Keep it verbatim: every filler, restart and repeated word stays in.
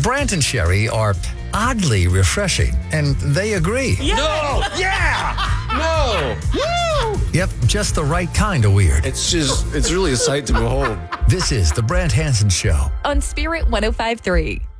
Brant and Sherry are oddly refreshing, and they agree. Yeah. No! Yeah! No! Woo! Yep, just the right kind of weird. It's just, it's really a sight to behold. This is The Brant Hansen Show. On Spirit one oh five point three.